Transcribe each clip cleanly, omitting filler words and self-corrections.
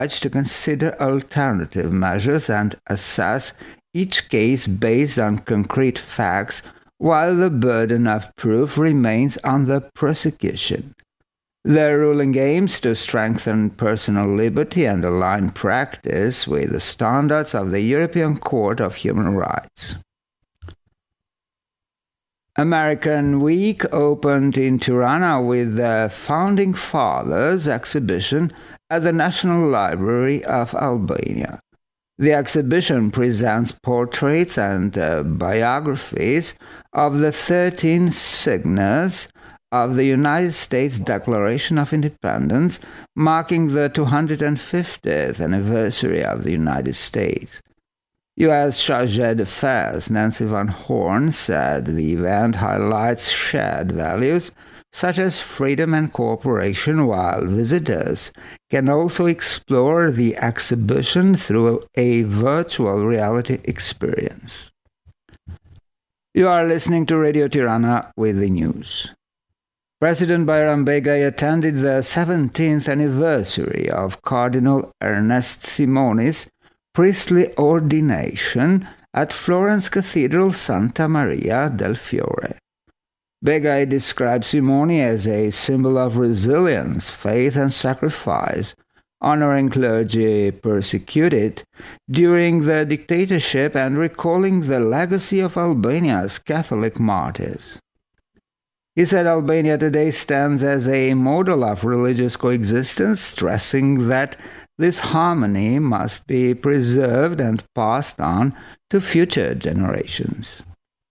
to consider alternative measures and assess each case based on concrete facts, while the burden of proof remains on the prosecution. The ruling aims to strengthen personal liberty and align practice with the standards of the European Court of Human Rights. American Week opened in Tirana with the Founding Fathers exhibition at the National Library of Albania. The exhibition presents portraits and biographies of the 13 signers of the United States Declaration of Independence, marking the 250th anniversary of the United States. U.S. Chargé d'Affaires Nancy Van Horn said the event highlights shared values such as freedom and cooperation, while visitors can also explore the exhibition through a virtual reality experience. You are listening to Radio Tirana with the news. President Bayram Begay attended the 17th anniversary of Cardinal Ernest Simone's priestly ordination at Florence Cathedral Santa Maria del Fiore. Begay described Simone as a symbol of resilience, faith, and sacrifice, honoring clergy persecuted during the dictatorship and recalling the legacy of Albania's Catholic martyrs. He said Albania today stands as a model of religious coexistence, stressing that this harmony must be preserved and passed on to future generations.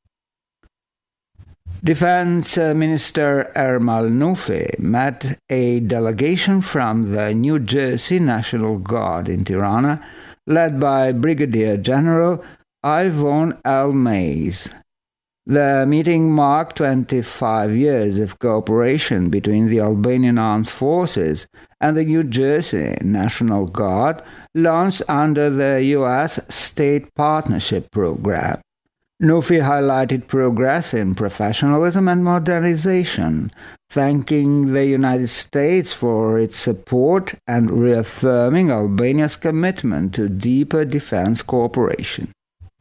Defense Minister Ermal Nufi met a delegation from the New Jersey National Guard in Tirana, led by Brigadier General Yvonne L. Mays. The meeting marked 25 years of cooperation between the Albanian Armed Forces and the New Jersey National Guard, launched under the U.S. State Partnership Program. Nufi highlighted progress in professionalism and modernization, thanking the United States for its support and reaffirming Albania's commitment to deeper defense cooperation.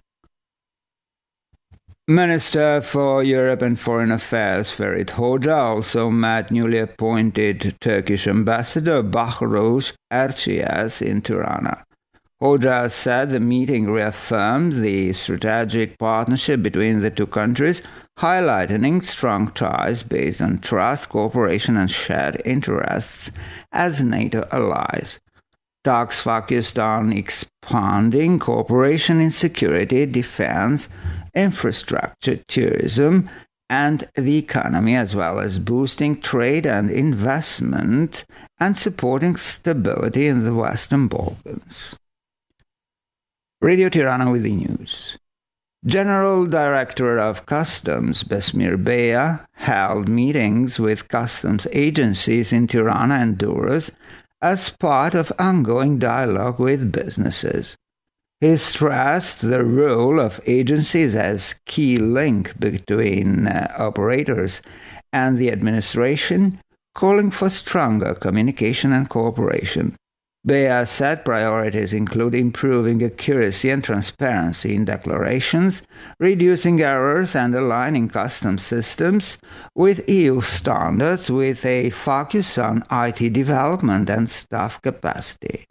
Minister for Europe and Foreign Affairs Ferit Hoxha also met newly appointed Turkish Ambassador Bahrosh Erciyes in Tirana. Hoxha said the meeting reaffirmed the strategic partnership between the two countries, highlighting strong ties based on trust, cooperation, and shared interests as NATO allies. Talks focused on expanding cooperation in security, defense, infrastructure, tourism, and the economy, as well as boosting trade and investment and supporting stability in the Western Balkans. Radio Tirana with the news. General Director of Customs Besmir Bea held meetings with customs agencies in Tirana and Durrës as part of ongoing dialogue with businesses. He stressed the role of agencies as key link between operators and the administration, calling for stronger communication and cooperation. Bea said priorities include improving accuracy and transparency in declarations, reducing errors, and aligning customs systems with EU standards with a focus on IT development and staff capacity.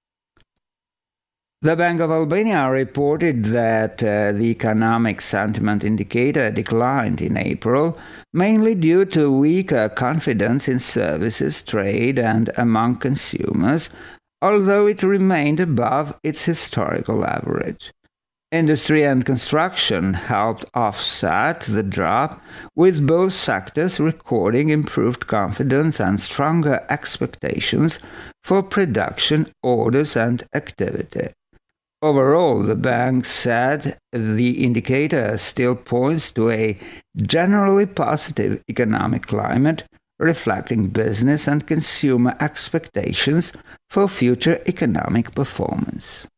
The Bank of Albania reported that the economic sentiment indicator declined in April, mainly due to weaker confidence in services, trade, and among consumers, although it remained above its historical average. Industry and construction helped offset the drop, with both sectors recording improved confidence and stronger expectations for production, orders, and activity. Overall, the bank said the indicator still points to a generally positive economic climate, reflecting business and consumer expectations for future economic performance.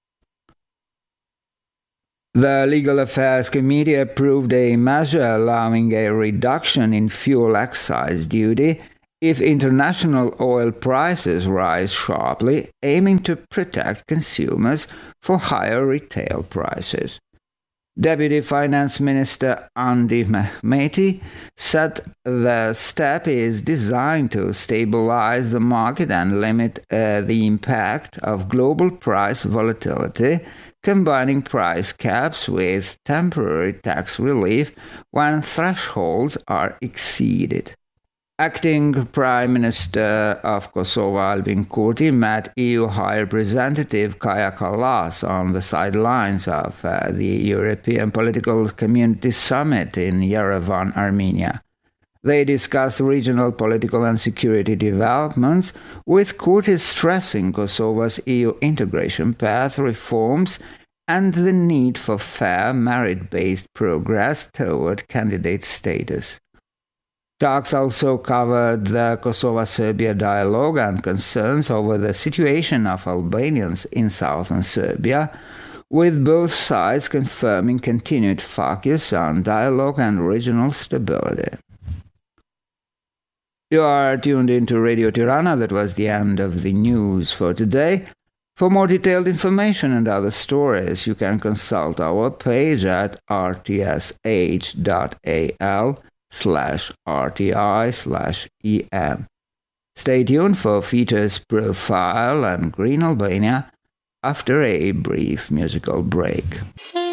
The Legal Affairs Committee approved a measure allowing a reduction in fuel excise duty if international oil prices rise sharply, aiming to protect consumers for higher retail prices. Deputy Finance Minister Andi Mehmeti said the step is designed to stabilize the market and limit the impact of global price volatility, combining price caps with temporary tax relief when thresholds are exceeded. Acting Prime Minister of Kosovo Albin Kurti met EU High Representative Kaja Kallas on the sidelines of the European Political Community Summit in Yerevan, Armenia. They discussed regional political and security developments, with Kurti stressing Kosovo's EU integration path, reforms, and the need for fair merit-based progress toward candidate status. Talks also covered the Kosovo-Serbia dialogue and concerns over the situation of Albanians in southern Serbia, with both sides confirming continued focus on dialogue and regional stability. You are tuned into Radio Tirana. That was the end of the news for today. For more detailed information and other stories, you can consult our page at rtsh.al/RTI/EM. Stay tuned for Feature's Profile and Green Albania after a brief musical break.